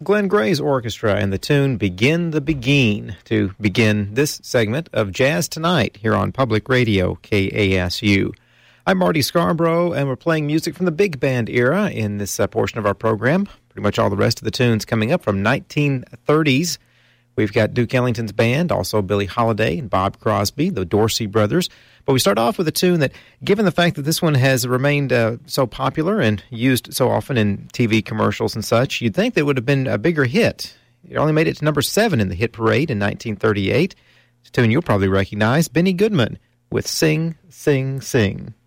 Glenn Gray's orchestra and the tune Begin the Begin to begin this segment of Jazz Tonight here on Public Radio KASU. I'm Marty Scarborough, and we're playing music from the big band era in this portion of our program. Pretty much all the rest of the tunes coming up from 1930s. We've got Duke Ellington's band, also Billie Holiday and Bob Crosby, the Dorsey brothers. But we start off with a tune that, given the fact that this one has remained so popular and used so often in TV commercials and such, you'd think that it would have been a bigger hit. It only made it to number 7 in the hit parade in 1938. It's a tune you'll probably recognize, Benny Goodman with Sing, Sing, Sing.